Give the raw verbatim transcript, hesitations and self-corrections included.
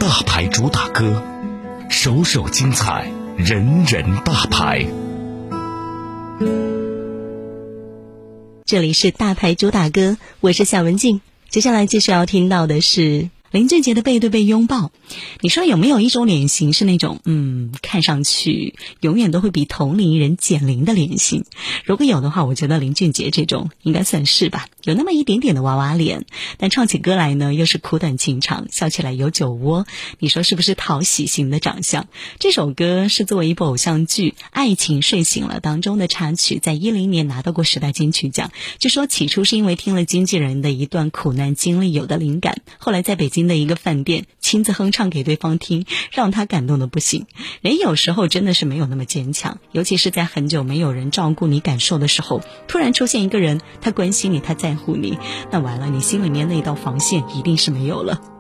大牌主打歌，首首精彩，人人大牌。 这里是大牌主打歌，我是夏文静。接下来继续要听到的是林俊杰的背对背拥抱。你说有没有一种脸型是那种嗯，看上去永远都会比同龄人减龄的脸型？如果有的话，我觉得林俊杰这种应该算是吧，有那么一点点的娃娃脸，但唱起歌来呢又是苦短情长，笑起来有酒窝，你说是不是讨喜型的长相？这首歌是作为一部偶像剧《爱情睡醒了》当中的插曲，在一零年拿到过十大金曲奖。据说起初是因为听了经纪人的一段苦难经历有的灵感，后来在北京的一个饭店亲自哼唱给对方听，让他感动的不行。人有时候真的是没有那么坚强，尤其是在很久没有人照顾你感受的时候，突然出现一个人，他关心你，他在乎你，那完了，你心里面那道防线一定是没有了。